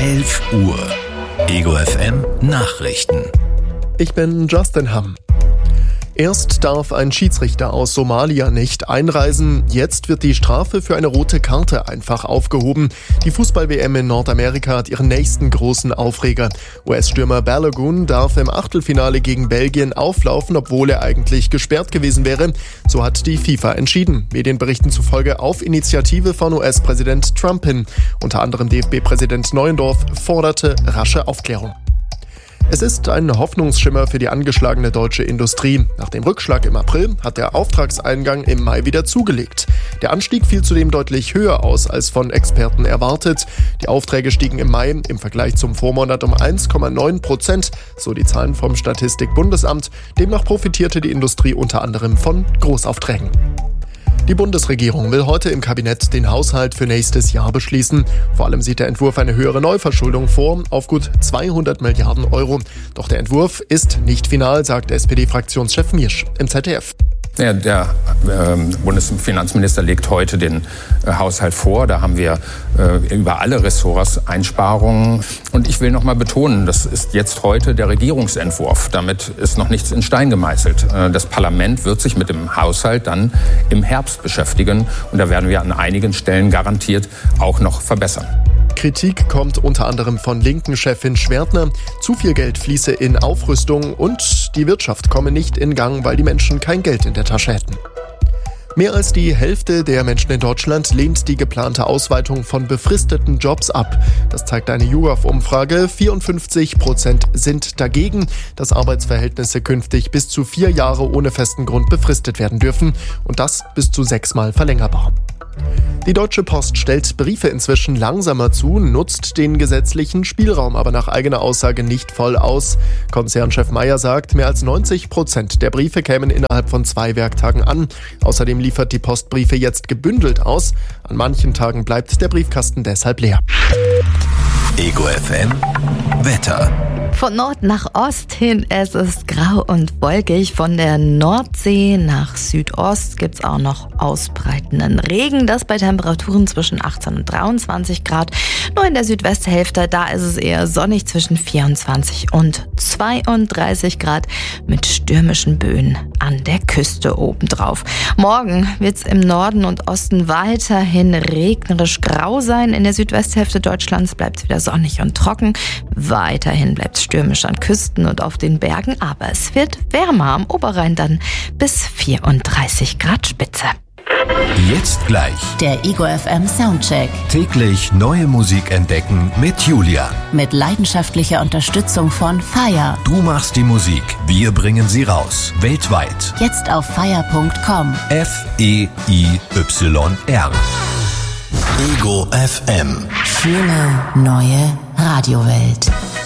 11 Uhr. Ego FM Nachrichten. Ich bin Justin Hamm. Erst darf ein Schiedsrichter aus Somalia nicht einreisen, jetzt wird die Strafe für eine rote Karte einfach aufgehoben. Die Fußball-WM in Nordamerika hat ihren nächsten großen Aufreger. US-Stürmer Balogun darf im Achtelfinale gegen Belgien auflaufen, obwohl er eigentlich gesperrt gewesen wäre. So hat die FIFA entschieden. Medienberichten zufolge auf Initiative von US-Präsident Trump hin. Unter anderem DFB-Präsident Neuendorf forderte rasche Aufklärung. Es ist ein Hoffnungsschimmer für die angeschlagene deutsche Industrie. Nach dem Rückschlag im April hat der Auftragseingang im Mai wieder zugelegt. Der Anstieg fiel zudem deutlich höher aus als von Experten erwartet. Die Aufträge stiegen im Mai im Vergleich zum Vormonat um 1,9%, so die Zahlen vom Statistikbundesamt. Demnach profitierte die Industrie unter anderem von Großaufträgen. Die Bundesregierung will heute im Kabinett den Haushalt für nächstes Jahr beschließen. Vor allem sieht der Entwurf eine höhere Neuverschuldung vor, auf gut 200 Milliarden Euro. Doch der Entwurf ist nicht final, sagt SPD-Fraktionschef Miersch im ZDF. Ja, der Bundesfinanzminister legt heute den Haushalt vor. Da haben wir über alle Ressorts Einsparungen. Und ich will noch mal betonen, das ist jetzt heute der Regierungsentwurf. Damit ist noch nichts in Stein gemeißelt. Das Parlament wird sich mit dem Haushalt dann im Herbst beschäftigen. Und da werden wir an einigen Stellen garantiert auch noch verbessern. Kritik kommt unter anderem von linken Chefin Schwertner. Zu viel Geld fließe in Aufrüstung und die Wirtschaft komme nicht in Gang, weil die Menschen kein Geld in der Tasche hätten. Mehr als die Hälfte der Menschen in Deutschland lehnt die geplante Ausweitung von befristeten Jobs ab. Das zeigt eine YouGov-Umfrage. 54% sind dagegen, dass Arbeitsverhältnisse künftig bis zu 4 Jahre ohne festen Grund befristet werden dürfen und das bis zu 6-mal verlängerbar. Die Deutsche Post stellt Briefe inzwischen langsamer zu, nutzt den gesetzlichen Spielraum aber nach eigener Aussage nicht voll aus. Konzernchef Meyer sagt, mehr als 90% der Briefe kämen innerhalb von 2 Werktagen an. Außerdem liefert die Post Briefe jetzt gebündelt aus. An manchen Tagen bleibt der Briefkasten deshalb leer. Ego FM Wetter. Von Nord nach Ost hin, es ist grau und wolkig. Von der Nordsee nach Südost gibt's auch noch ausbreitenden Regen. Das bei Temperaturen zwischen 18 und 23 Grad. Nur in der Südwesthälfte, da ist es eher sonnig zwischen 24 und 32 Grad mit stürmischen Böen an der Küste obendrauf. Morgen wird's im Norden und Osten weiterhin regnerisch grau sein. In der Südwesthälfte Deutschlands bleibt's wieder sonnig und trocken. Weiterhin bleibt's stürmisch an Küsten und auf den Bergen, aber es wird wärmer am Oberrhein dann bis 34 Grad Spitze. Jetzt gleich Der Ego FM Soundcheck. täglich neue Musik entdecken mit Julia. Mit leidenschaftlicher Unterstützung von FIRE. Du machst die Musik, wir bringen sie raus. Weltweit. Jetzt auf FIRE.com. FEIYR. Ego FM. Schöne neue Radiowelt.